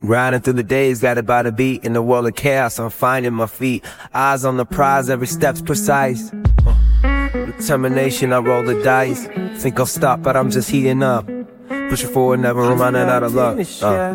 Riding through the days, got it by the beat. In the world of chaos, I'm finding my feet. Eyes on the prize, every step's precise. Determination, I roll the dice. Think I'll stop, but I'm just heating up. Pushing forward, never running out of luck.